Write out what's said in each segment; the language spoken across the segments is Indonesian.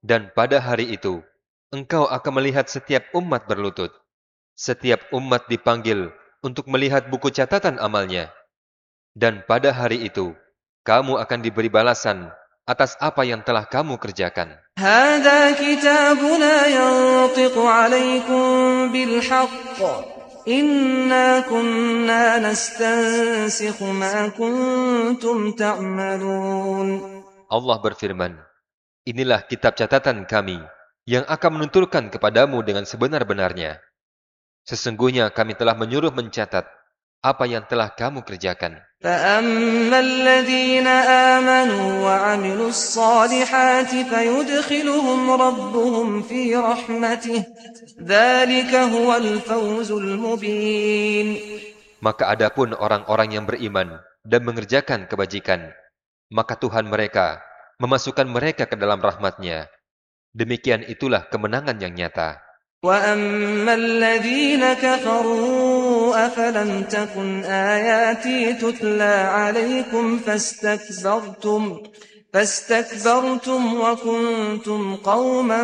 Dan pada hari itu, engkau akan melihat setiap umat berlutut. Setiap umat dipanggil untuk melihat buku catatan amalnya. Dan pada hari itu, kamu akan diberi balasan atas apa yang telah kamu kerjakan. هذا كتابنا ينطق عليكم بالحق إنا كنا نستنسخ ما كنتم تعملون. Allah berfirman, inilah kitab catatan kami yang akan menuturkan kepadamu dengan sebenar-benarnya. Sesungguhnya kami telah menyuruh mencatat apa yang telah kamu kerjakan. فأما الذين آمنوا وعملوا الصالحات فيدخلهم ربهم في رحمته ذلك هو الفوز المبين. Maka adapun orang-orang yang beriman dan mengerjakan kebajikan, maka Tuhan mereka memasukkan mereka ke dalam rahmat-Nya. Demikian itulah kemenangan yang nyata. وأما الذين كفروا أفلم تكن آياتي تتلى عليكم فاستكبرتم وكنتم قوما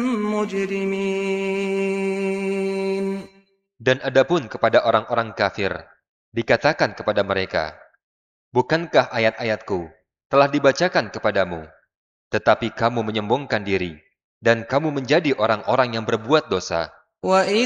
مجرمين. Dan adapun kepada orang-orang kafir, dikatakan kepada mereka, bukankah ayat-ayatku telah dibacakan kepadamu, tetapi kamu menyombongkan diri, dan kamu menjadi orang-orang yang berbuat dosa.